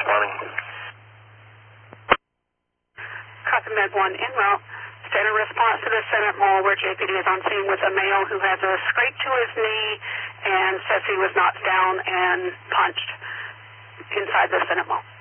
responding. Copy Med 1 en route. Standard response to the Senate Mall where JPD is on scene with a male who has a scrape to his knee and says he was knocked down and punched inside the Senate Mall.